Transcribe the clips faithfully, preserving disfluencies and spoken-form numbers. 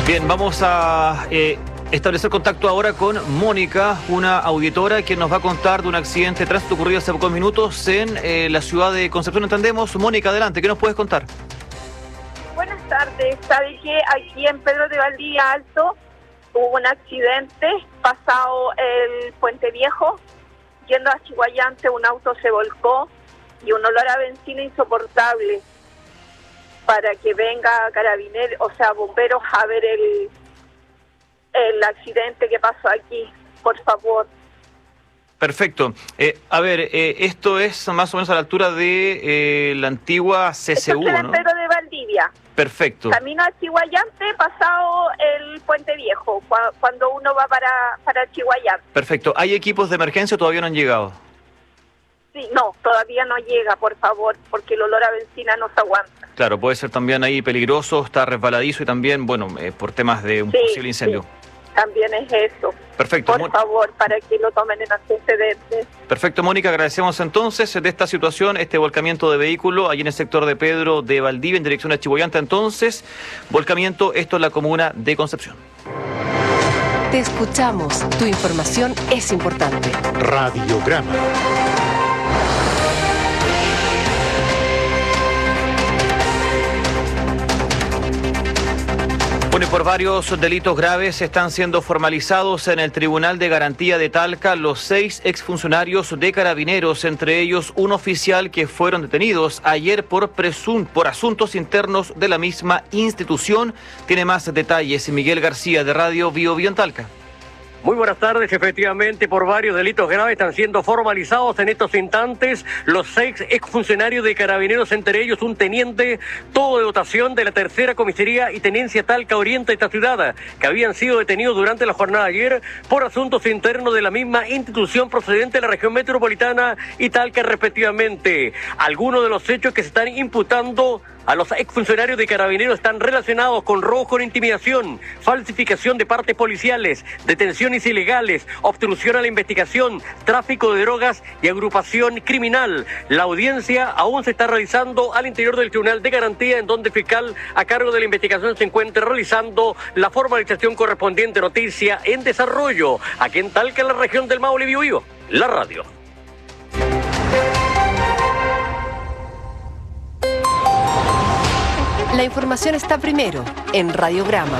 Bien, vamos a eh, establecer contacto ahora con Mónica, una auditora que nos va a contar de un accidente de tránsito ocurrido hace pocos minutos en eh, la ciudad de Concepción, entendemos. Mónica, adelante, ¿qué nos puedes contar? Buenas tardes. ¿Sabe que aquí en Pedro de Valdivia Alto hubo un accidente pasado el Puente Viejo? Yendo a Chiguayante, un auto se volcó y un olor a benzina insoportable. Para que venga carabineros, o sea, bomberos a ver el, el accidente que pasó aquí, por favor. Perfecto. Eh, a ver, eh, esto es más o menos a la altura de eh, la antigua C C U, Esto es ¿no? Pedro de Valdivia. Perfecto. Camino a Chiguayante, pasado el Puente Viejo, cua- cuando uno va para, para Chiguayante. Perfecto. ¿Hay equipos de emergencia o todavía no han llegado? Sí, no, todavía no llega, por favor, porque el olor a benzina no se aguanta. Claro, puede ser también ahí peligroso, está resbaladizo y también, bueno, eh, por temas de un Sí, posible incendio. sí, también es eso. Perfecto. Por Mon- favor, para que lo tomen en antecedentes. Perfecto, Mónica, agradecemos entonces de esta situación, este volcamiento de vehículo allí en el sector de Pedro de Valdivia en dirección a Chiguayante. Entonces, volcamiento, esto es la comuna de Concepción. Te escuchamos. Tu información es importante. Radiograma. Bueno, y por varios delitos graves están siendo formalizados en el Tribunal de Garantía de Talca los seis exfuncionarios de Carabineros, entre ellos un oficial que fueron detenidos ayer por presun por asuntos internos de la misma institución. Tiene más detalles Miguel García de Radio Bio Bio en Talca. Muy buenas tardes. Efectivamente, por varios delitos graves están siendo formalizados en estos instantes los seis exfuncionarios de Carabineros, entre ellos un teniente, todo de dotación de la tercera comisaría y tenencia Talca Oriente de esta ciudad, que habían sido detenidos durante la jornada de ayer por asuntos internos de la misma institución procedente de la región metropolitana y Talca respectivamente. Algunos de los hechos que se están imputando a los exfuncionarios de Carabineros están relacionados con robo con intimidación, falsificación de partes policiales, detenciones ilegales, obstrucción a la investigación, tráfico de drogas y agrupación criminal. La audiencia aún se está realizando al interior del Tribunal de Garantía, en donde el fiscal a cargo de la investigación se encuentra realizando la formalización correspondiente. Noticia en desarrollo aquí en Talca, en la región del Maule, Bio Bio, la radio. La información está primero en Radiograma.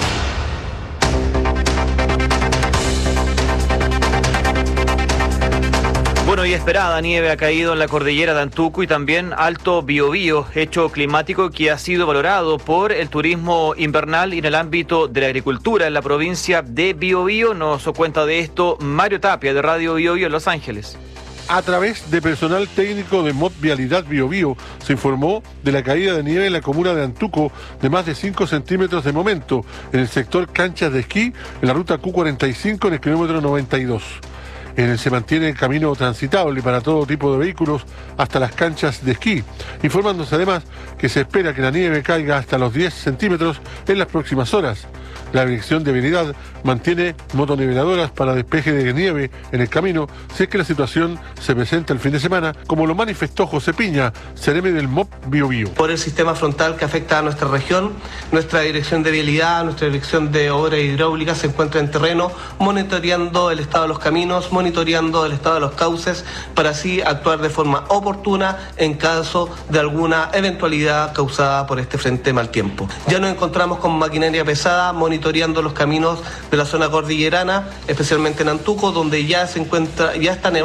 Bueno, y esperada nieve ha caído en la cordillera de Antuco y también Alto Biobío, hecho climático que ha sido valorado por el turismo invernal y en el ámbito de la agricultura en la provincia de Biobío. Nos cuenta de esto Mario Tapia de Radio Bio Bio en Los Ángeles. A través de personal técnico de Mod Vialidad Bio Bio, se informó de la caída de nieve en la comuna de Antuco de más de cinco centímetros de momento en el sector canchas de esquí, en la ruta Q cuarenta y cinco en el kilómetro noventa y dos. En el se mantiene el camino transitable para todo tipo de vehículos hasta las canchas de esquí, informándose además que se espera que la nieve caiga hasta los diez centímetros en las próximas horas. La Dirección de Vialidad mantiene motoniveladoras para despeje de nieve en el camino si es que la situación se presenta el fin de semana, como lo manifestó José Piña, seremi del M O P Bio Bio. Por el sistema frontal que afecta a nuestra región, nuestra Dirección de Vialidad, nuestra Dirección de Obras Hidráulicas se encuentra en terreno monitoreando el estado de los caminos, monitoreando el estado de los cauces, para así actuar de forma oportuna en caso de alguna eventualidad causada por este frente mal tiempo. Ya nos encontramos con maquinaria pesada monitoreando los caminos de la zona cordillerana, especialmente en Antuco, donde ya se encuentra, ya está nevando